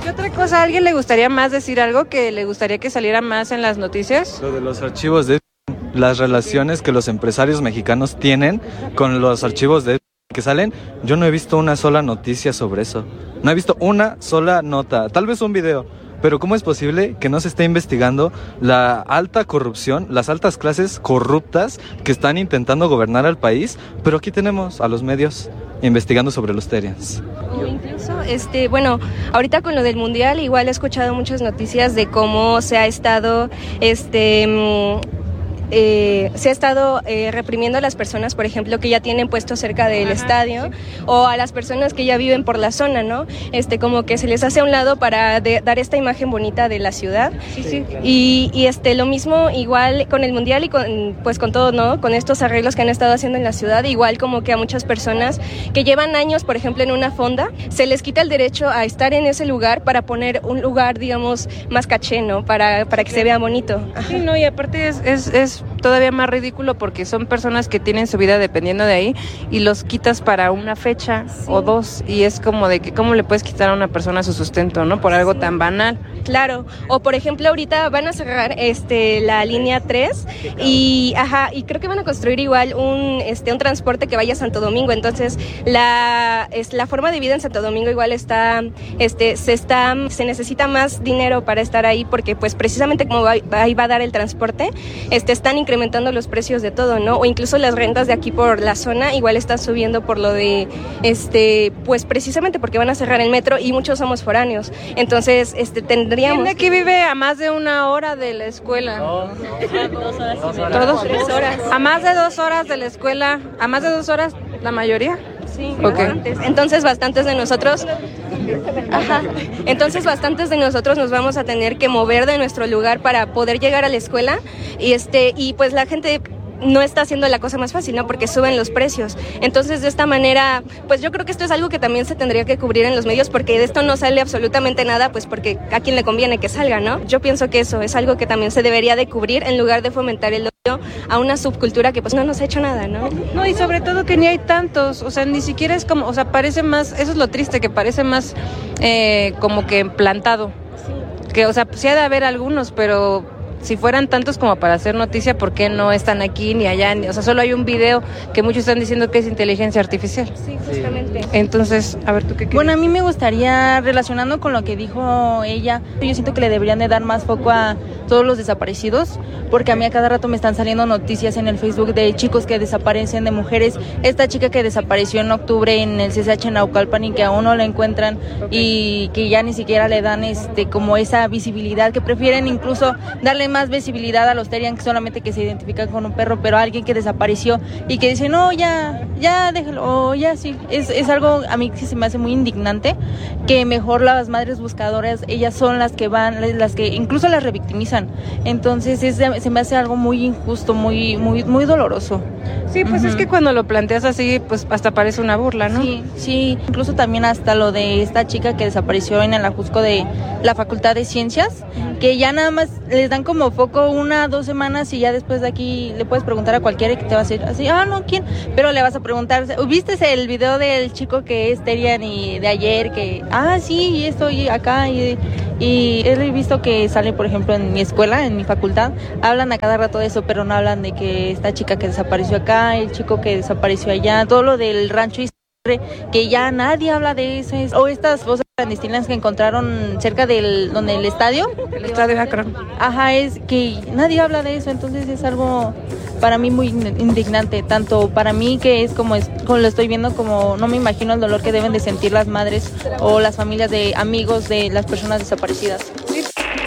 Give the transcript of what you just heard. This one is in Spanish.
¿Qué otra cosa? ¿A alguien le gustaría más decir algo que le gustaría que saliera más en las noticias? Lo de los archivos de las relaciones que los empresarios mexicanos tienen con los archivos de que salen. Yo no he visto una sola noticia sobre eso. No he visto una sola nota, tal vez un video. Pero ¿cómo es posible que no se esté investigando la alta corrupción, las altas clases corruptas que están intentando gobernar al país? Pero aquí tenemos a los medios investigando sobre los Terians. O incluso, bueno, ahorita con lo del mundial igual he escuchado muchas noticias de cómo se ha estado, reprimiendo a las personas, por ejemplo, que ya tienen puestos cerca del estadio, o a las personas que ya viven por la zona, ¿no? Como que se les hace a un lado para dar esta imagen bonita de la ciudad. Sí. Y lo mismo igual con el mundial y con todo, ¿no? Con estos arreglos que han estado haciendo en la ciudad, igual como que a muchas personas que llevan años, por ejemplo, en una fonda, se les quita el derecho a estar en ese lugar para poner un lugar, digamos, más caché, ¿no? Para que se vea bonito. Sí, no, y aparte es todavía más ridículo porque son personas que tienen su vida dependiendo de ahí y los quitas para una fecha o dos, y es como de que cómo le puedes quitar a una persona su sustento, ¿no? Por algo tan banal. Claro, o por ejemplo ahorita van a cerrar la línea 3 y creo que van a construir igual un transporte que vaya a Santo Domingo, entonces la forma de vida en Santo Domingo igual se necesita más dinero para estar ahí porque pues precisamente como ahí va a dar el transporte, están incrementando los precios de todo, ¿no? O incluso las rentas de aquí por la zona igual están subiendo por lo de pues precisamente porque van a cerrar el metro y muchos somos foráneos, entonces tendríamos... ¿Quién de aquí vive a más de 1 hora de la escuela? 2 horas. ¿Todos? 3 horas. ¿A más de 2 horas de la escuela? ¿A más de 2 horas la mayoría? Sí, okay. Entonces bastantes de nosotros nos vamos a tener que mover de nuestro lugar para poder llegar a la escuela y pues la gente no está haciendo la cosa más fácil, ¿no? Porque suben los precios. Entonces, de esta manera, pues yo creo que esto es algo que también se tendría que cubrir en los medios, porque de esto no sale absolutamente nada, pues porque a quien le conviene que salga, ¿no? Yo pienso que eso es algo que también se debería de cubrir en lugar de fomentar el odio a una subcultura que pues no nos ha hecho nada, ¿no? No, y sobre todo que ni hay tantos, o sea, ni siquiera es como, o sea, parece más, eso es lo triste, que parece más como que plantado. Sí. Que, o sea, sí ha de haber algunos, pero... si fueran tantos como para hacer noticia, ¿por qué no están aquí ni allá? O sea, solo hay un video que muchos están diciendo que es inteligencia artificial. Sí, justamente. Entonces, a ver, ¿tú qué crees? Bueno, a mí me gustaría, relacionando con lo que dijo ella, yo siento que le deberían de dar más foco a todos los desaparecidos, porque a mí a cada rato me están saliendo noticias en el Facebook de chicos que desaparecen, de mujeres. Esta chica que desapareció en octubre en el CCH en Naucalpan y que aún no la encuentran, y que ya ni siquiera le dan como esa visibilidad, que prefieren incluso darle más visibilidad a los Terian, que solamente que se identifican con un perro, pero alguien que desapareció y que dice, no, ya déjalo, o ya sí. Es algo a mí que se me hace muy indignante, que mejor las madres buscadoras, ellas son las que van, las que incluso las revictimizan. Entonces se me hace algo muy injusto, muy doloroso. Sí, pues es que cuando lo planteas así, pues hasta parece una burla, ¿no? Sí, incluso también hasta lo de esta chica que desapareció en el Ajusco de la Facultad de Ciencias, que ya nada más les dan como foco 1 o 2 semanas y ya después de aquí le puedes preguntar a cualquiera que te va a decir así, no, ¿quién? Pero le vas a preguntar, ¿viste el video del chico que es Terian y de ayer? Que, sí, estoy acá y he visto que sale, por ejemplo, en mi escuela, en mi facultad, hablan a cada rato de eso, pero no hablan de que esta chica que desapareció acá, el chico que desapareció allá, todo lo del rancho, que ya nadie habla de eso, o estas fosas clandestinas que encontraron cerca donde el estadio Akron. Es que nadie habla de eso, entonces es algo para mí muy indignante, tanto para mí que es como lo estoy viendo, como no me imagino el dolor que deben de sentir las madres o las familias de amigos de las personas desaparecidas.